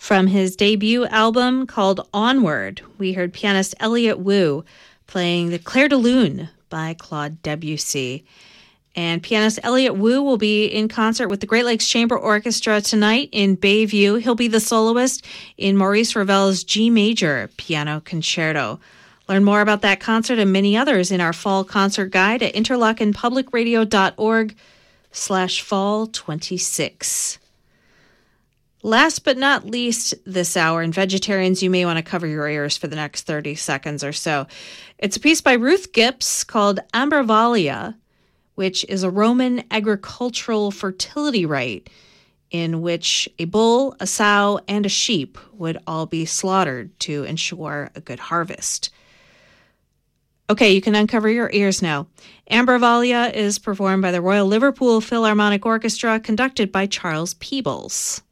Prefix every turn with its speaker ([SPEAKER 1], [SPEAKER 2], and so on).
[SPEAKER 1] From his debut album called Onward, we heard pianist Elliott Wu playing the Clair de Lune by Claude Debussy. And pianist Elliott Wu will be in concert with the Great Lakes Chamber Orchestra tonight in Bayview. He'll be the soloist in Maurice Ravel's G Major Piano Concerto. Learn more about that concert and many others in our fall concert guide at interlockenpublicradio.org/fall26. Last but not least this hour, and vegetarians, you may want to cover your ears for the next 30 seconds or so. It's a piece by Ruth Gipps called Ambarvalia, which is a Roman agricultural fertility rite in which a bull, a sow, and a sheep would all be slaughtered to ensure a good harvest. Okay, you can uncover your ears now. Ambarvalia is performed by the Royal Liverpool Philharmonic Orchestra, conducted by Charles Peebles.